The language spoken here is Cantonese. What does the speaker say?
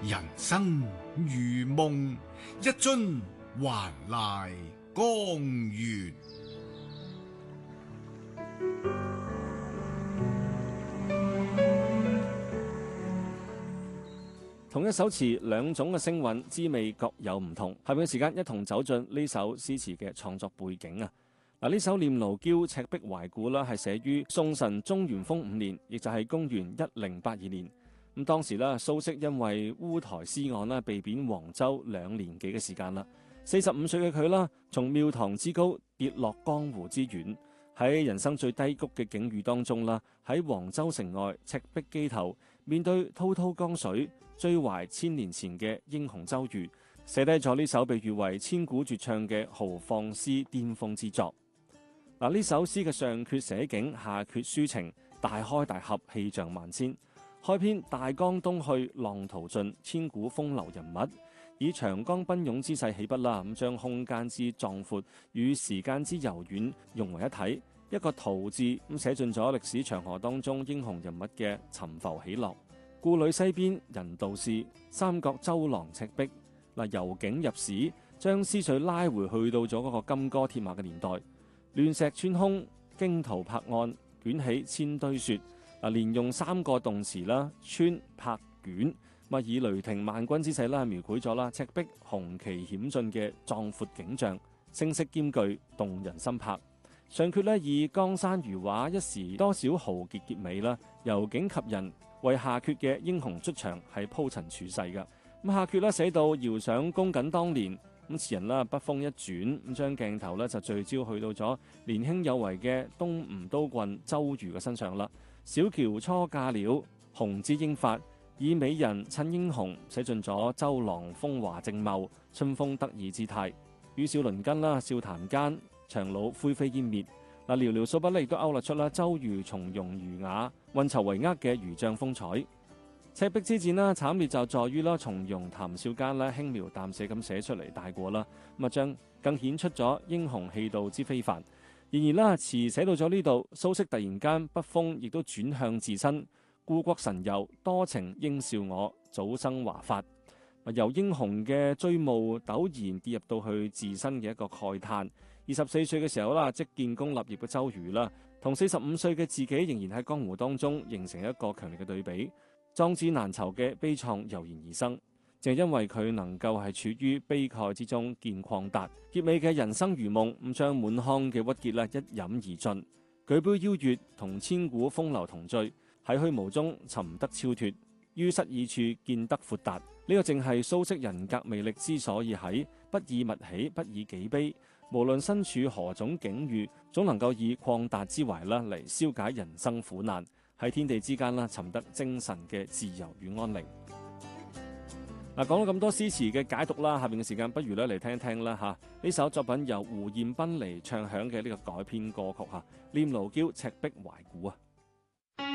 人生如夢，一樽還酹江月。 同一首詞，兩種嘅聲韻滋味各有唔同。下面嘅時間一同走進呢首詩詞嘅創作背景啊！呢首《念奴嬌·赤壁懷古》啦，係寫於宋神宗元豐5年，亦就係公元1082年。咁當時啦，蘇軾因為烏台詩案啦，被貶黃州2年幾嘅時間啦。45歲嘅佢啦，從廟堂之高跌落江湖之遠，喺人生最低谷嘅境遇當中啦，喺黃州城外赤壁機頭，面對滔滔江水，追懷千年前嘅英雄周瑜，寫低咗呢首被譽為千古絕唱嘅豪放詩巔峰之作。呢首詩嘅上闕寫景，下闕抒情，大開大合，氣象萬千。開篇大江東去，浪淘盡，千古風流人物，以長江奔湧之勢起筆啦，咁將空間之壯闊與時間之柔軟融為一體。一個淘字咁寫進咗歷史長河當中英雄人物嘅沉浮起落。故壘西邊人道是，三國周郎赤壁。由景入史，將思緒拉回去到咗嗰個金戈鐵馬嘅年代。亂石穿空，驚濤拍岸，捲起千堆雪。連用3個動詞啦，穿、拍、捲，以雷霆萬鈞之勢啦，描繪咗啦赤壁雄奇險峻嘅壯闊景象，聲色兼具，動人心魄。上闕以江山如畫，一時多少豪傑結尾啦，由景及人，為下闕嘅英雄出場係鋪陳處世嘅。下闕寫到遙想公瑾當年，詞人筆鋒一轉，將鏡頭就聚焦去到咗年輕有為嘅東吳都郡周瑜嘅身上啦。小喬初嫁了，雄姿英發，以美人襯英雄，寫盡咗周郎風華正茂、春風得意之態。與少鄰近啦，笑談間，檣櫓灰飛煙滅。寥寥數筆亦都勾勒出周瑜從容儒雅、運籌帷幄嘅儒將風采。赤壁之戰啦，慘烈就在於從容談笑間輕描淡寫咁寫出嚟帶過啦，將更顯出咗英雄氣度之非凡。然而詞寫到咗呢度，蘇軾突然間筆鋒亦都轉向自身，故國神遊，多情應笑我，早生華髮。由英雄嘅追慕陡然跌入到去自身嘅一個慨嘆。24歲嘅時候即建功立業嘅周瑜啦，同45歲嘅自己仍然喺江湖當中形成一個強烈嘅對比。壯志難酬嘅悲愴油然而生，正係因為佢能夠係處於悲慨之中見曠達，結尾嘅人生如夢，將滿腔嘅鬱結一飲而盡，舉杯邀月，同千古風流同醉，喺虛無中尋得超脫，於失意處見得闊達。呢個正係蘇軾人格魅力之所以喺不以物喜，不以己悲，無論身處何種境遇，總能夠以曠達之懷嚟消解人生苦難，喺天地之間尋得精神嘅自由與安寧。講咗咁多詩詞嘅解讀啦，下面嘅時間不如嚟聽聽啦呢首作品由胡彥斌嚟唱響嘅呢個改編歌曲《念奴嬌·赤壁懷古》啊。